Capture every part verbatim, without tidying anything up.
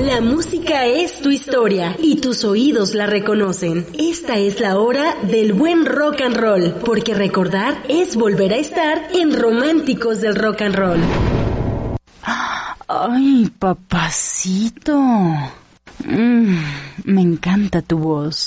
La música es tu historia y tus oídos la reconocen. Esta es la hora del buen rock and roll, porque recordar es volver a estar en Románticos del Rock and Roll. Ay, papacito. Mm, me encanta tu voz.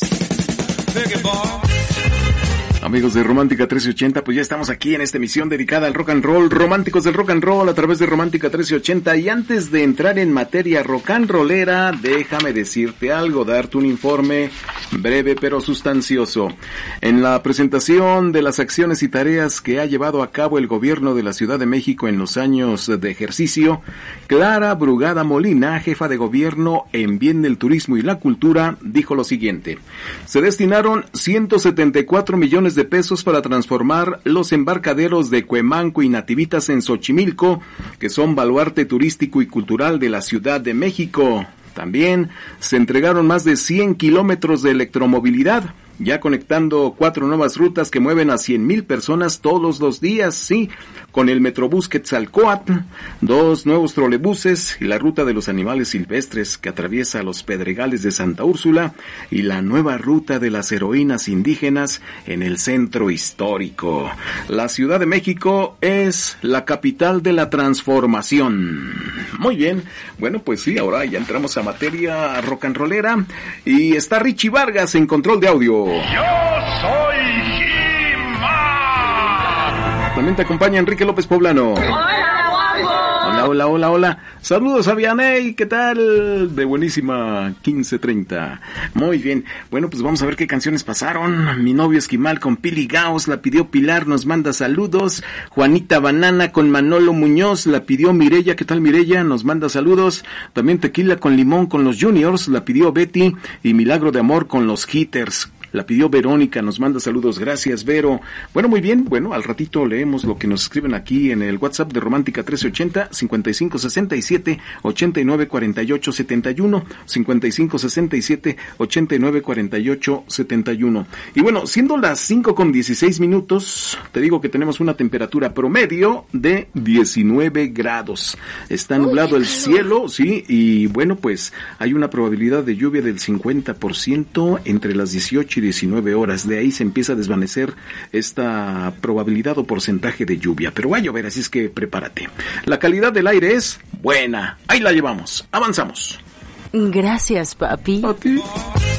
Amigos de Romántica trece ochenta, pues ya estamos aquí en esta emisión dedicada al rock and roll, Románticos del Rock and Roll a través de Romántica trece ochenta. Y antes de entrar en materia rock and rollera, déjame decirte algo, darte un informe breve pero sustancioso. En la presentación de las acciones y tareas que ha llevado a cabo el gobierno de la Ciudad de México en los años de ejercicio, Clara Brugada Molina, jefa de gobierno en bien del turismo y la cultura, dijo lo siguiente: se destinaron ciento setenta y cuatro millones de pesos para transformar los embarcaderos de Cuemanco y Nativitas en Xochimilco, que son baluarte turístico y cultural de la Ciudad de México. También se entregaron más de cien kilómetros de electromovilidad, ya conectando cuatro nuevas rutas que mueven a cien mil personas todos los días, sí, con el Metrobús Quetzalcóatl, dos nuevos trolebuses y la ruta de los animales silvestres que atraviesa los Pedregales de Santa Úrsula y la nueva ruta de las heroínas indígenas en el centro histórico. La Ciudad de México es la capital de la transformación. Muy bien, bueno pues sí, ahora ya entramos a materia rock and rollera y está Richie Vargas en control de audio. Yo soy He-Man. También te acompaña Enrique López Poblano. Hola, hola, hola, hola. Saludos a Vianey, ¿qué tal? De buenísima quince treinta. Muy bien. Bueno, pues vamos a ver qué canciones pasaron. Mi novio Esquimal con Pili Gaos, la pidió Pilar, nos manda saludos. Juanita Banana con Manolo Muñoz, la pidió Mireya, ¿qué tal Mireya? Nos manda saludos. También Tequila con Limón con los Juniors, la pidió Betty. Y Milagro de Amor con los Hitters, la pidió Verónica, nos manda saludos, gracias Vero. Bueno, muy bien, bueno, al ratito leemos lo que nos escriben aquí en el WhatsApp de Romántica trece ochenta, cincuenta y cinco sesenta y siete, ochenta y nueve cuarenta y ocho setenta y uno, cincuenta y cinco sesenta y siete, ochenta y nueve cuarenta y ocho setenta y uno. Y bueno, siendo las cinco con dieciséis minutos, te digo que tenemos una temperatura promedio de diecinueve grados. Está nublado el cielo, sí, y bueno, pues hay una probabilidad de lluvia del cincuenta por ciento entre las dieciocho y diecinueve horas. De ahí se empieza a desvanecer esta probabilidad o porcentaje de lluvia, pero va a llover, así es que prepárate. La calidad del aire es buena, ahí la llevamos, avanzamos. Gracias, papi. A ti.